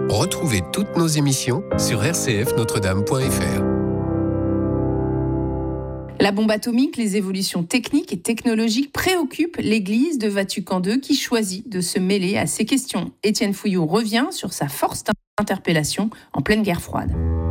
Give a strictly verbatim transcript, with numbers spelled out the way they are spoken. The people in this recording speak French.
Retrouvez toutes nos émissions sur r c f notre dame point f r. La bombe atomique, les évolutions techniques et technologiques préoccupent l'église de Vatican deux qui choisit de se mêler à ces questions. Étienne Fouillou revient sur sa force d'interpellation en pleine guerre froide.